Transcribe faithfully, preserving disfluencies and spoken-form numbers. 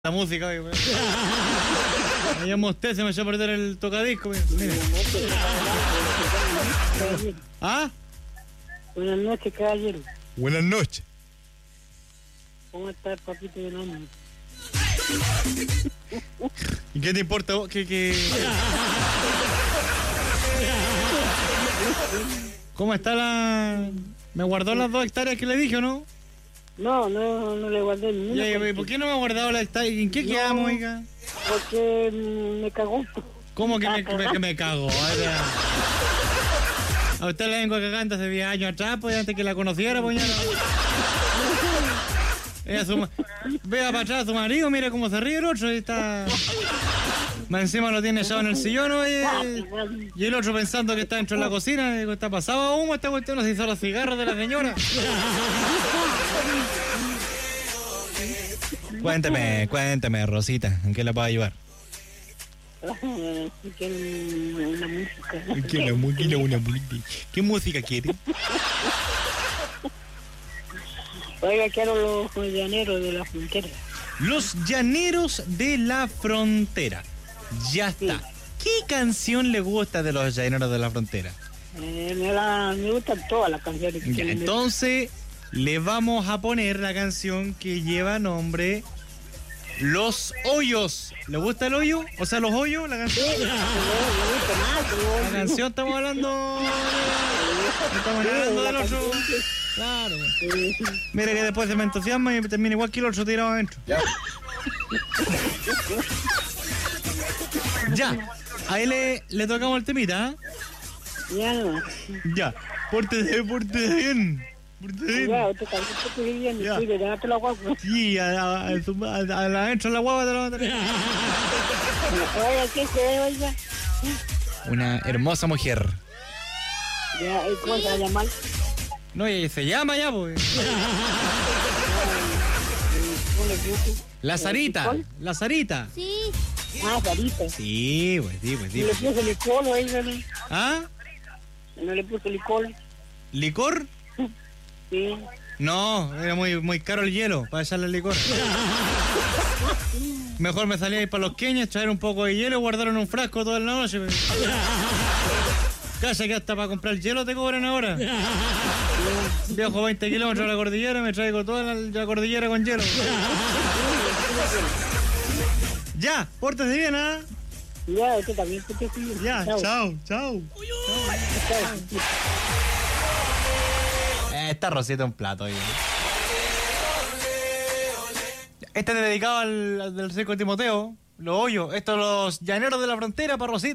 La música, oye, weón. Me llamo usted, se me echó a perder el tocadisco, weón. Mire. ¿Ah? Buenas noches, caballero. Buenas noches. ¿Cómo está el papito de nombre? ¿Y qué te importa vos? ¿Qué, qué... ¿Cómo está la...? ¿Me guardó las dos hectáreas que le dije o no? No, no, no le guardé ninguna. Ya, ya, ¿por qué no me ha guardado la hectárea? ¿En qué no, quedamos, oiga? Porque mm, me cagó. ¿Cómo que me, me, que me cago? A usted le vengo cagando hace diez años atrás, pues antes que la conociera, pues ya no. Ella su, vea para atrás a su marido, mira cómo se ríe el otro y está... Más encima lo tiene echado en el sillón, oye. Y el otro pensando que está dentro de la cocina, digo, está pasado a humo, esta cuestión no se hizo los cigarros de la señora. Cuénteme, cuénteme, Rosita, ¿en qué la puedo ayudar? Quiero una música. ¿Qué, la, qué, la, una, ¿Qué música quiere? Oiga, quiero los llaneros de la frontera. Los llaneros de la frontera. Ya está. Sí. ¿Qué canción le gusta de los llaneros de la frontera? Eh, me, la, me gustan todas las canciones que ya, entonces le vamos a poner la canción que lleva nombre Los Hoyos. ¿Le gusta el hoyo? O sea, los hoyos, la canción. Sí, la canción estamos hablando. Estamos hablando del otro. Claro. Sí. Mira que después se me entusiasma y termina igual que el otro tirado adentro. Ya. Ya. Ahí le, le tocamos el temita, ¿eh? Ya no. Ya. Pórtese, pórtese bien. Pórtese bien. Ya, usted también pórtese bien. Ya. Sí, llévate la guagua. Sí, a, a, a, a, a la adentro de la guagua te la va a tener. Oiga, ¿qué se ve, oiga? Una hermosa mujer. Ya, ¿cómo se va a llamar? No, y se llama ya, pues. La Sarita, la Sarita. Sí. Ah, Sarita. Sí, pues, sí, pues, sí. ¿Y le puso licor o ella no? ¿Ah? ¿No le puso licor? ¿Licor? Sí. No, era muy, muy caro el hielo para echarle el licor. Mejor me salía a ir para los queños, traer un poco de hielo y guardar en un frasco toda la noche. Calla que hasta para comprar hielo te cobran ahora. Viajo veinte kilómetros a la cordillera, me traigo toda la, la cordillera con hielo. Ya, pórtese bien, ¿ah? ¿eh? Ya, usted también pórtese bien. Ya, chao, chao. chao. Eh, esta Rosita un plato, oye. Este es dedicado al, al del seco Timoteo. Los hoyos. Estos los llaneros de la frontera para Rosita.